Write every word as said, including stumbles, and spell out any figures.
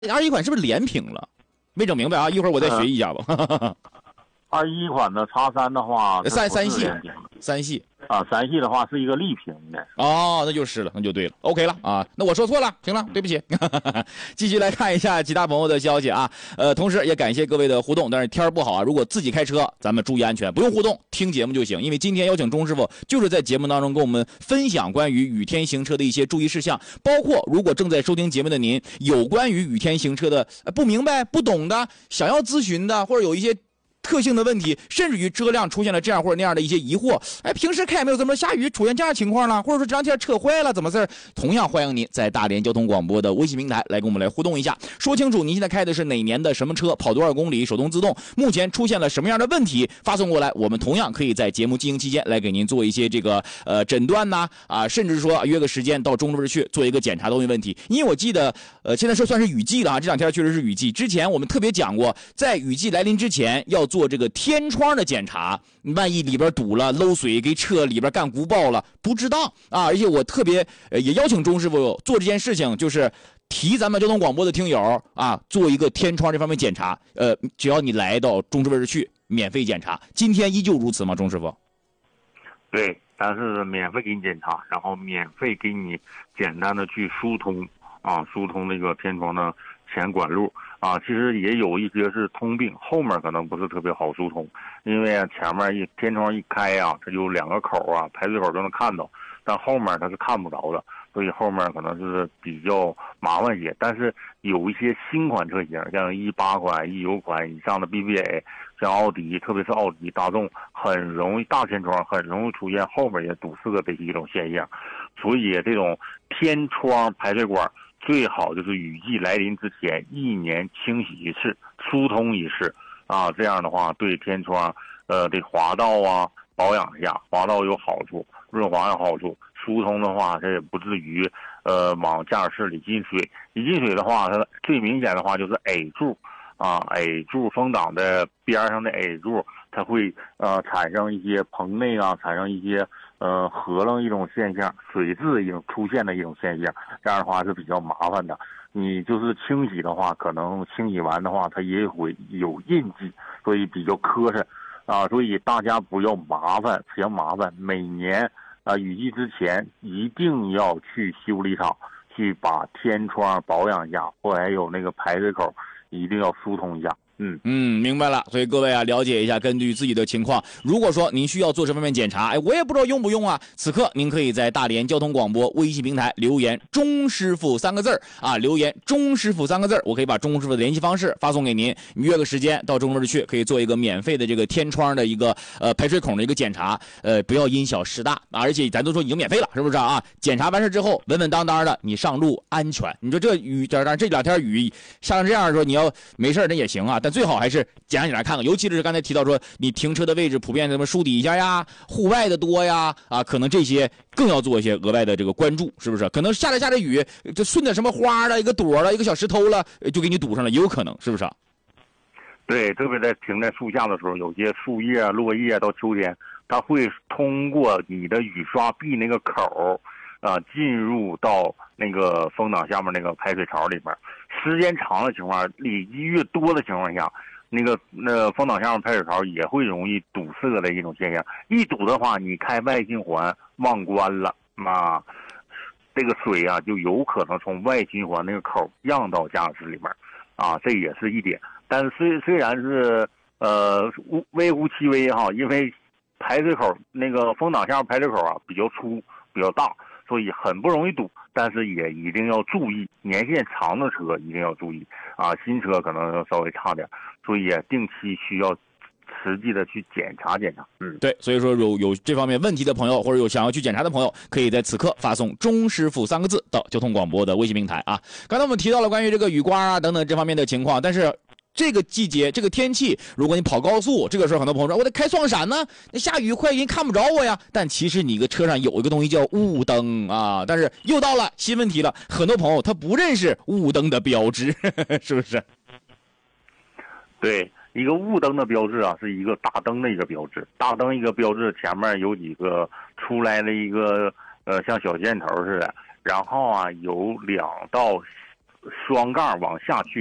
二一款是不是连屏了？没整明白啊，一会儿我再学一下吧。 二一款的叉三的话， 三三系，三系啊，三系的话是一个立屏的。 哦，那就是了，那就对了 ，OK 了啊。那我说错了，行了，对不起。继续来看一下其他朋友的消息啊，呃，同时也感谢各位的互动。但是天儿不好啊，如果自己开车，咱们注意安全，不用互动，听节目就行。因为今天邀请钟师傅就是在节目当中跟我们分享关于雨天行车的一些注意事项，包括如果正在收听节目的您有关于雨天行车的不明白、不懂的，想要咨询的，或者有一些特性的问题，甚至于车辆出现了这样或者那样的一些疑惑，哎，平时开没有怎么下雨出现这样情况了，或者说这两天车坏了怎么事？同样欢迎您在大连交通广播的微信平台来跟我们来互动一下，说清楚您现在开的是哪年的什么车，跑多少公里，手动自动，目前出现了什么样的问题，发送过来，我们同样可以在节目进行期间来给您做一些这个呃诊断呐啊，甚至说约个时间到中部去做一个检查都没问题。因为我记得呃现在说算是雨季了啊，这两天确实是雨季，之前我们特别讲过，在雨季来临之前要做这个天窗的检查，万一里边堵了漏水给车里边干鼓爆了不知道啊。而且我特别呃也邀请钟师傅做这件事情，就是提咱们交通广播的听友啊做一个天窗这方面检查，呃只要你来到中石卫去免费检查。今天依旧如此吗，钟师傅？ 对，但是免费给你检查，然后免费给你简单的去疏通啊，疏通那个天窗的前管路啊。其实也有一些是通病，后面可能不是特别好疏通，因为前面一天窗一开啊，它就两个口啊，排水口都能看到，但后面它是看不着的，所以后面可能是比较麻烦些。但是有一些新款车型，像一八款、一九款以上的 B B A， 像奥迪，特别是奥迪、大众，很容易大天窗很容易出现后面也堵塞的一种现象。所以这种天窗排水管最好就是雨季来临之前一年清洗一次，疏通一次啊，这样的话对天窗呃这滑道啊保养一下，滑道有好处，润滑有好处，疏通的话它也不至于呃往驾驶室里进水。一进水的话，它最明显的话就是 A 柱啊 ，A 柱风挡的边上的 A 柱，它会呃产生一些棚内啊，产生一些呃合楞一种现象，水渍一种出现的一种现象，这样的话是比较麻烦的。你就是清洗的话，可能清洗完的话，它也会有印记，所以比较磕碜啊。所以大家不要麻烦，嫌麻烦，每年啊雨季之前一定要去修理厂去把天窗保养一下，或者还有那个排水口一定要疏通一下。嗯嗯，明白了。所以各位啊，了解一下，根据自己的情况，如果说您需要做这方面检查，哎，我也不知道用不用啊。此刻您可以在大连交通广播微信平台留言“钟师傅”三个字啊，留言“钟师傅”三个字，我可以把钟师傅的联系方式发送给您，你约个时间到中卫去，可以做一个免费的这个天窗的一个呃排水孔的一个检查，呃，不要因小失大啊。而且咱都说已经免费了，是不是啊？检查完事之后，稳稳当当的，你上路安全。你说这雨，当然这两天雨下成这样的时候，你要没事那也行啊，但最好还是检查检查看看，尤其是刚才提到说你停车的位置普遍什么树底下呀、户外的多呀，啊，可能这些更要做一些额外的这个关注，是不是？可能下着下着雨，就顺着什么花了、一个朵了、一个小石头了，就给你堵上了，也有可能，是不是？ 对，特别在停在树下的时候，有些树叶、落叶到秋天，它会通过你的雨刷臂那个口啊、呃，进入到那个风挡下面那个排水槽里面。时间长的情况，累积越多的情况下，那个那个风挡下面排水槽也会容易堵塞的一种现象。一堵的话，你开外循环忘关了，啊，这个水啊就有可能从外循环那个口漾到驾驶室里面，啊，这也是一点。但是虽虽然是呃微乎其微哈，因为排水口那个风挡下面排水口啊比较粗比较大，所以很不容易堵。但是也一定要注意，年限长的车一定要注意啊，新车可能稍微差点，所以也定期需要实际的去检查检查。嗯， 对，所以说有有这方面问题的朋友，或者有想要去检查的朋友，可以在此刻发送“钟师傅”三个字到交通广播的微信平台啊。刚才我们提到了关于这个雨刮啊等等这方面的情况，但是这个季节这个天气，如果你跑高速，这个时候很多朋友说我得开双闪呢，那下雨快人看不着我呀。但其实你个车上有一个东西叫雾灯啊，但是又到了新问题了，很多朋友他不认识雾灯的标志，是不是？ 对，一个雾灯的标志啊，是一个大灯的一个标志。大灯一个标志前面有几个出来的一个呃像小箭头似的，然后啊有两道双杠往下去